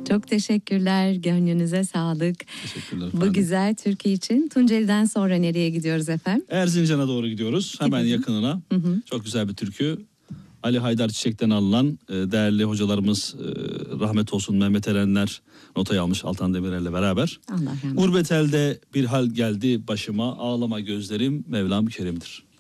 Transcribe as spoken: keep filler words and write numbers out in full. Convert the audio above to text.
Çok teşekkürler. Gönlünüze sağlık. Teşekkürler Bu efendim. güzel türkü için. Tunceli'den sonra nereye gidiyoruz efendim? Erzincan'a doğru gidiyoruz. Hemen Gidelim. yakınına. Hı hı. Çok güzel bir türkü. Ali Haydar Çiçek'ten alınan e, değerli hocalarımız e, rahmet olsun Mehmet Erenler notayı almış Altan Demirel'le beraber. Allah rahmet eylesin. Gurbet elde bir hal geldi başıma, ağlama gözlerim Mevlam Kerim'dir.